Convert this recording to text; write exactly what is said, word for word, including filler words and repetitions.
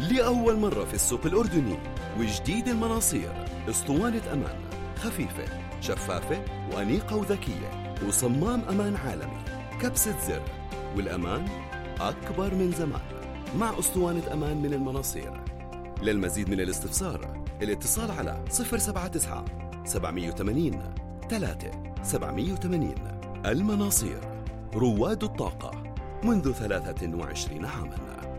لأول مرة في السوق الأردني وجديد المناصير، اسطوانة أمان خفيفة شفافة وأنيقة وذكية وصمام أمان عالمي، كبسة زر، والأمان أكبر من زمان مع اسطوانة أمان من المناصير. للمزيد من الاستفسار الاتصال على صفر سبعة تسعة سبعمية وثمانين ثلاثة سبعمية وثمانين. المناصير، رواد الطاقة منذ ثلاثة وعشرين عاماً.